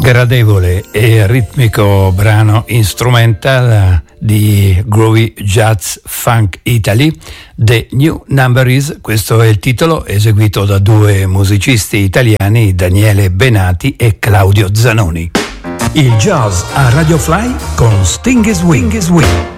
Gradevole e ritmico brano instrumental di Groovy Jazz Funk Italy, The New Number Is, questo è il titolo, eseguito da due musicisti italiani, Daniele Benati e Claudio Zanoni. Il jazz a Radio Fly con Sting is Wing.